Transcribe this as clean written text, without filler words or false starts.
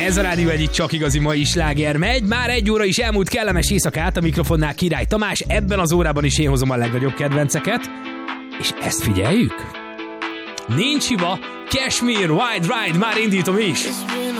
Ez a rádió egyik csak igazi mai sláger megy. Már 1 óra is elmúlt, kellemes éjszakát, a mikrofonnál Király Tamás. Ebben az órában is én hozom a legnagyobb kedvenceket. És ezt figyeljük? Nincs hiba, Kashmir, Wild Ride, már indítom is.